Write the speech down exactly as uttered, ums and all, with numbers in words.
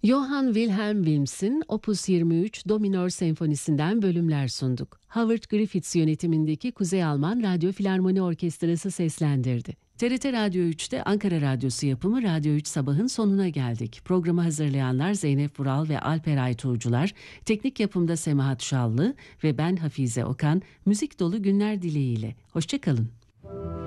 Johann Wilhelm Wilms'in Opus yirmi üç Do minör senfonisinden bölümler sunduk. Howard Griffiths yönetimindeki Kuzey Alman Radyo Filarmoni Orkestrası seslendirdi. T R T Radyo üçte Ankara Radyosu yapımı Radyo üç Sabah'ın sonuna geldik. Programı hazırlayanlar Zeynep Vural ve Alper Aytuğcular, teknik yapımda Semahat Şallı ve ben Hafize Okan, müzik dolu günler dileğiyle. Hoşça kalın.